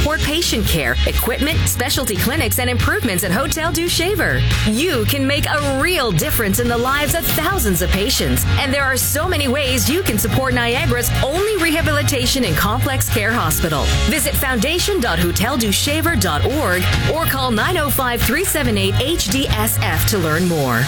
support patient care, equipment, specialty clinics, and improvements at Hotel du Shaver. You can make a real difference in the lives of thousands of patients. And there are so many ways you can support Niagara's only rehabilitation and complex care hospital. Visit foundation.hoteldushaver.org or call 905-378-HDSF to learn more.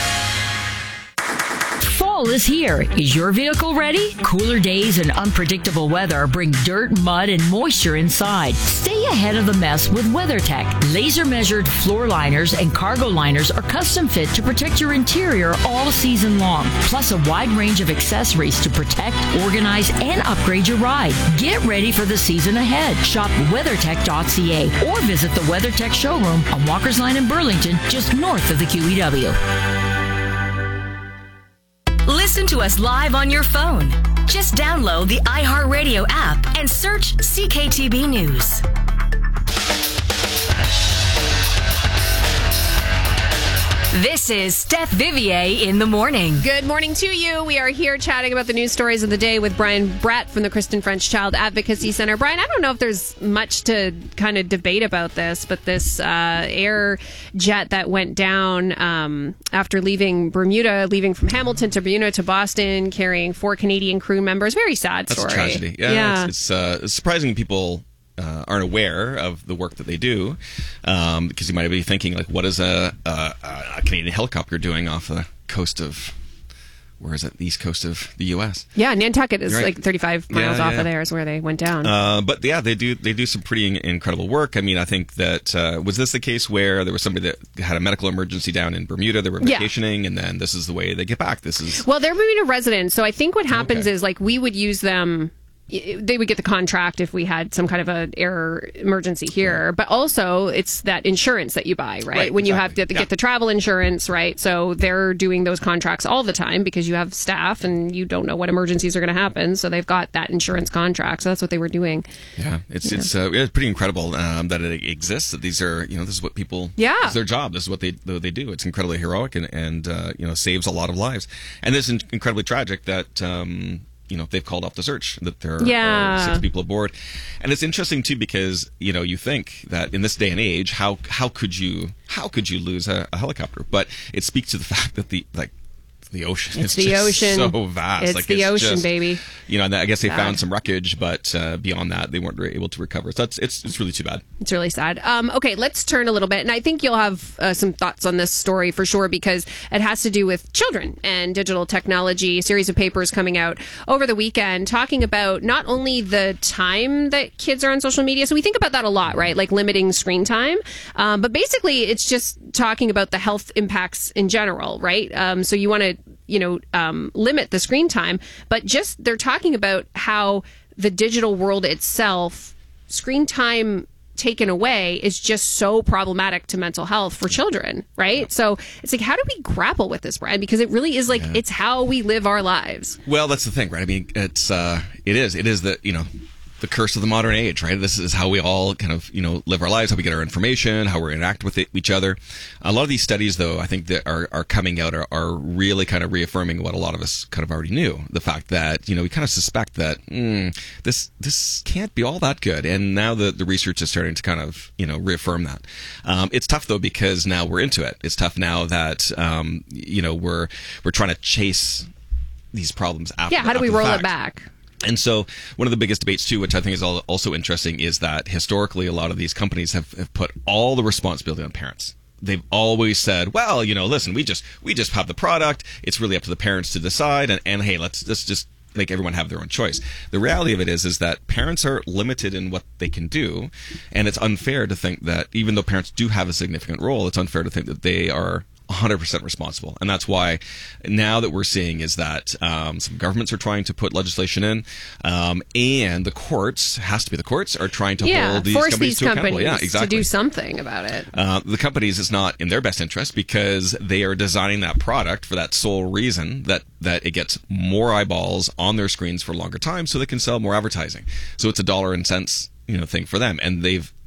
Fall is here. Is your vehicle ready? Cooler days and unpredictable weather bring dirt, mud, and moisture inside. Stay ahead of the mess with WeatherTech. Laser-measured floor liners and cargo liners are custom fit to protect your interior all season long. Plus a wide range of accessories to protect, organize, and upgrade your ride. Get ready for the season ahead. Shop WeatherTech.ca or visit the WeatherTech showroom on Walker's Line in Burlington, just north of the QEW. Listen to us live on your phone. Just download the iHeartRadio app and search CKTB News. This is Steph Vivier in the morning. Good morning to you. We are here chatting about the news stories of the day with Brian Brett from the Kristen French Child Advocacy Center. Brian, I don't know if there's much to kind of debate about this, but this air jet that went down after leaving Bermuda, leaving from Hamilton to Bermuda to Boston, carrying 4 Canadian crew members. Very sad story. That's a tragedy. Yeah. It's surprising people aren't aware of the work that they do, because you might be thinking, like, what is a Canadian helicopter doing off the coast of, where is it, the east coast of the U.S.? Yeah, Nantucket is right. Like 35 miles off of there is where they went down. But yeah, they do some pretty incredible work. I mean, I think that, was this the case where there was somebody that had a medical emergency down in Bermuda, they were vacationing, and then this is the way they get back? Well, they're Bermuda residents, so I think what happens is, like, we would use them. They would get the contract if we had some kind of an air emergency here. But also, it's that insurance that you buy, right? When you have to get the travel insurance, right? So they're doing those contracts all the time because you have staff and you don't know what emergencies are going to happen. So they've got that insurance contract. So that's what they were doing. Yeah, it's pretty incredible that it exists. That these are, this is what people, this is their job. This is what they do. It's incredibly heroic and saves a lot of lives. And this is incredibly tragic that, they've called off the search, that there are 6 people aboard. And it's interesting, too, because, you think that in this day and age, how could you lose a helicopter? But it speaks to the fact that the ocean is just so vast. It's the ocean, baby. And I guess they found some wreckage, but beyond that, they weren't able to recover. So it's really too bad. It's really sad. Okay, let's turn a little bit. And I think you'll have some thoughts on this story for sure, because it has to do with children and digital technology. A series of papers coming out over the weekend talking about not only the time that kids are on social media. So we think about that a lot, right? Like limiting screen time. But basically, it's just talking about the health impacts in general, right? So you want to limit the screen time, but just they're talking about how the digital world itself, screen time taken away, is just so problematic to mental health for children, right? Yeah. So it's like, how do we grapple with this, Brian? Because it really is like, it's how we live our lives. Well, that's the thing, right? I mean, it is that, the curse of the modern age, right? This is how we all kind of, live our lives, how we get our information, how we interact with each other. A lot of these studies, though, I think that are coming out are really kind of reaffirming what a lot of us kind of already knew. The fact that, we kind of suspect that this can't be all that good. And now the research is starting to kind of, reaffirm that. It's tough, though, because now we're into it. It's tough now that, we're trying to chase these problems after. Yeah, how do we roll it back? And so one of the biggest debates, too, which I think is also interesting, is that historically a lot of these companies have put all the responsibility on parents. They've always said, well, listen, we just have the product. It's really up to the parents to decide. And hey, let's just make everyone have their own choice. The reality of it is that parents are limited in what they can do. And it's unfair to think that even though parents do have a significant role, it's unfair to think that they are 100% responsible. And that's why now that we're seeing is that some governments are trying to put legislation in, and the courts, has to be the courts, are trying to hold these companies to accountable. Yeah, exactly. To do something about it. The companies, it's not in their best interest because they are designing that product for that sole reason that it gets more eyeballs on their screens for a longer time so they can sell more advertising. So it's a dollar and cents thing for them, and they've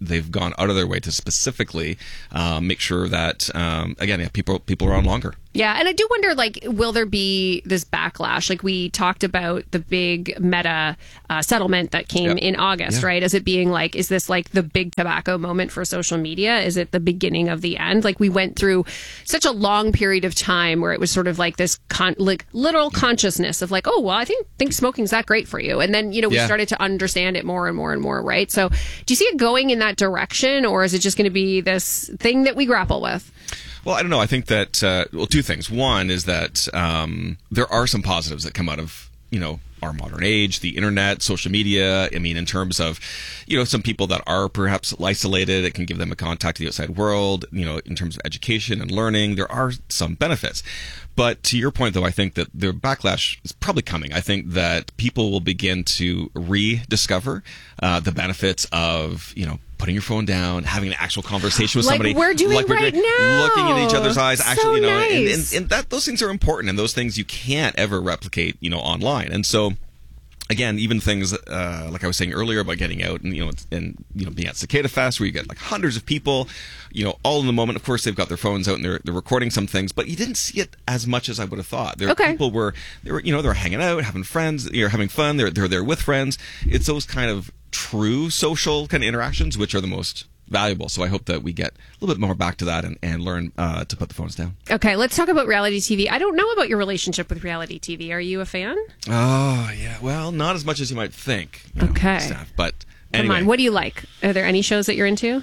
they've gone out of their way to specifically make sure that people are on longer. Yeah, and I do wonder, like, will there be this backlash? Like, we talked about the big Meta settlement that came in August, right? As it being like, is this like the big tobacco moment for social media? Is it the beginning of the end? Like, we went through such a long period of time where it was sort of like this literal consciousness of like, oh, well, I think smoking's that great for you. And then, we started to understand it more and more and more, right? So do you see it going in that direction, or is it just going to be this thing that we grapple with? Well, I don't know. I think that, two things. One is that there are some positives that come out of, our modern age, the internet, social media. I mean, in terms of, some people that are perhaps isolated, it can give them a contact to the outside world, in terms of education and learning. There are some benefits. But to your point, though, I think that the backlash is probably coming. I think that people will begin to rediscover the benefits of, putting your phone down, having an actual conversation with somebody. Like we're doing right now. Looking in each other's eyes. So actually, nice. and that those things are important, and those things you can't ever replicate, online. And so, again, even things like I was saying earlier about getting out and being at Cicada Fest, where you get like hundreds of people, all in the moment. Of course, they've got their phones out and they're recording some things, but you didn't see it as much as I would have thought. People were hanging out, having friends, having fun. They're there with friends. It's those kind of true social kind of interactions which are the most valuable. So I hope that we get a little bit more back to that and learn to put the phones down. Okay, let's talk about reality TV. I don't know about your relationship with reality TV. Are you a fan? Oh, yeah. Well, not as much as you might think. Okay. Steph, but anyway. Come on. What do you like? Are there any shows that you're into?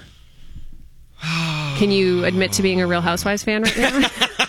Can you admit to being a Real Housewives fan right now?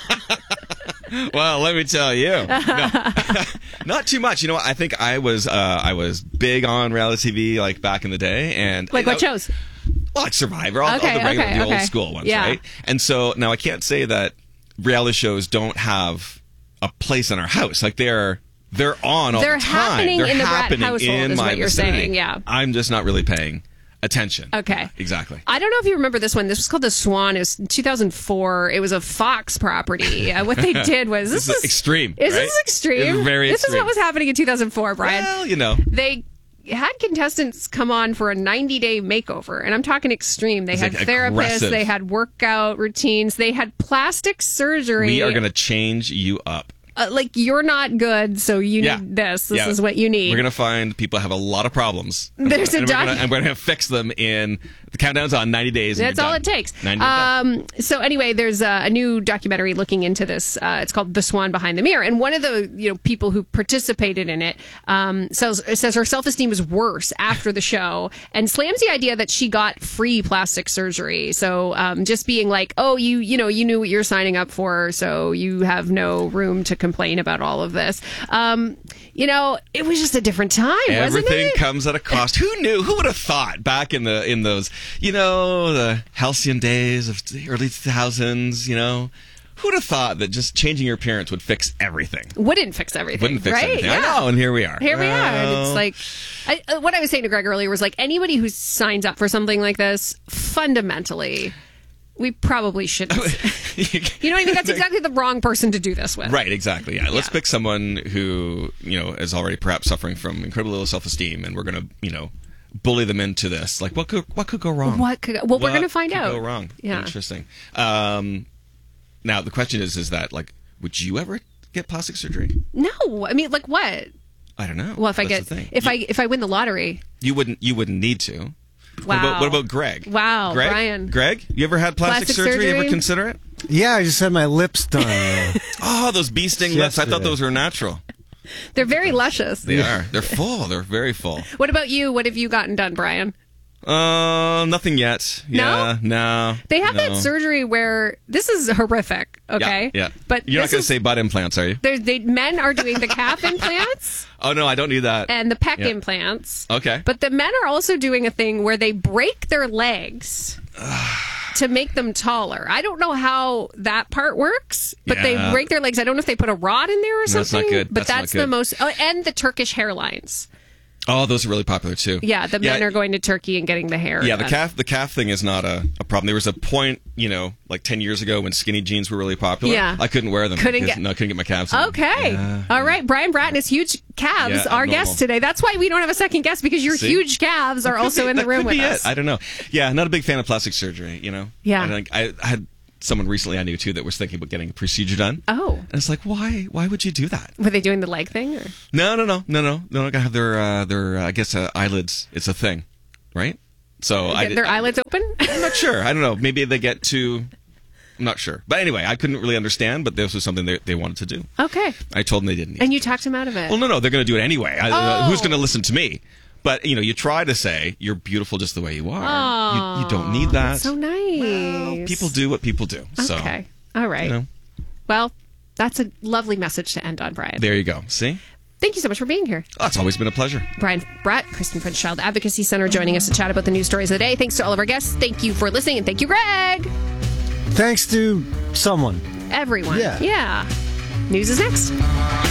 Well, let me tell you, no, not too much. I think I was big on reality TV like back in the day, and like what shows? Well, like Survivor, all the regular, the old school ones, right? And so now I can't say that reality shows don't have a place in our house. Like they're on all the time. They're happening in the Brat household, is what you're saying. Yeah, I'm just not really paying attention. Okay. Exactly. I don't know if you remember this one. This was called The Swan. It was 2004. It was a Fox property. What they did was... This is extreme, This is extreme. This is very extreme. This is what was happening in 2004, Brian. Well, They had contestants come on for a 90-day makeover. And I'm talking extreme. They had therapists. Aggressive. They had workout routines. They had plastic surgery. We are going to change you up. Like, you're not good, so you need this. This is what you need. We're going to find people have a lot of problems. There's and we're going to fix them in... The countdown's on 90 days. That's all it takes. So anyway, there's a new documentary looking into this. It's called The Swan Behind the Mirror. And one of the people who participated in it says her self-esteem is worse after the show and slams the idea that she got free plastic surgery. So just being like, oh, you knew what you're signing up for, so you have no room to complain about all of this. It was just a different time, wasn't it? Everything comes at a cost. Who knew? Who would have thought back in those, the halcyon days of the early 2000s, Who would have thought that just changing your appearance would fix everything? Wouldn't fix everything. Right? Yeah. I know, and here we are. And it's like, what I was saying to Greg earlier was like, anybody who signs up for something like this, fundamentally... We probably shouldn't. You know what I mean? That's exactly the wrong person to do this with. Right, exactly. Yeah. Let's pick someone who, is already perhaps suffering from incredibly low self-esteem, and we're going to, bully them into this. Like, what could go wrong? We're going to find out. What could go wrong? Yeah. Interesting. Now, the question is that, like, would you ever get plastic surgery? No. I mean, like what? I don't know. Well, if I win the lottery. You wouldn't need to. Wow. What about Greg? Wow, Greg? Brian. Greg, you ever had plastic surgery? You ever consider it? Yeah, I just had my lips done. Oh, those bee sting lips. I thought those were natural. They're very luscious. They are. They're full. They're very full. What about you? What have you gotten done, Brian? Nothing yet. No? No. They have that surgery where this is horrific, okay? Yeah. But you're not going to say butt implants, are you? Men are doing the calf implants. Oh, no, I don't need that. And the pec implants. Okay. But the men are also doing a thing where they break their legs to make them taller. I don't know how that part works, but they break their legs. I don't know if they put a rod in there or something. That's not good. But that's the most... Oh, and the Turkish hairlines. Oh, those are really popular too. Yeah, the men are going to Turkey and getting the hair. Yeah, done. the calf thing is not a problem. There was a point, like 10 years ago when skinny jeans were really popular. Yeah. I couldn't wear them. Couldn't get my calves on. Okay. Yeah, All right. Brian Bratton is huge calves, Yeah, our abnormal. guest today. That's why we don't have a second guest, because your See? huge calves are also in the room with us. I don't know. Yeah, not a big fan of plastic surgery, Yeah. I had someone recently I knew too that was thinking about getting a procedure done. Oh. And it's like, why would you do that? Were they doing the leg thing? Or? No. They're gonna have their I guess eyelids. It's a thing, right? So Their eyelids open? I'm not sure. I don't know. Maybe they get to. I'm not sure. But anyway, I couldn't really understand. But this was something they wanted to do. Okay. I told them they didn't. And you talked him out of it? Well, no. They're going to do it anyway. Oh. Who's going to listen to me? But you try to say you're beautiful just the way you are. You don't need that. So nice. Well, people do what people do. So, Okay. All right. Well, that's a lovely message to end on, Brian. there you go. See? Thank you so much for being here. Oh, it's always been a pleasure. Brian Bratt, Kristen French Child Advocacy Center, joining us to chat about the news stories of the day. Thanks to all of our guests. Thank you for listening, and thank you, Greg. Thanks to someone. Everyone. Yeah. News is next.